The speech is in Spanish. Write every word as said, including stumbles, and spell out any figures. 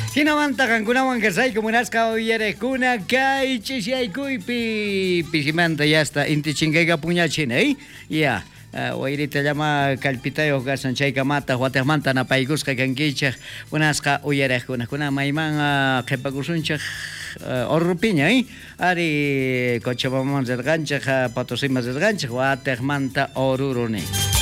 Hinamanta kankunawan kasay kumunasqa uyarekuna kay chisyaykuypi pisimanta yasta inti chinkayqa puñachinay ya uh, wayrita llama kalpitayoq kasan chaykamata wateqmanta napaykusqa kankichaq unasqa uyareqkuna kuna mayman qhipakusunchaq uh, orrupiñay ari Cochabamba rirqanchaq Potosima rirqanchaq wateqmanta oruruni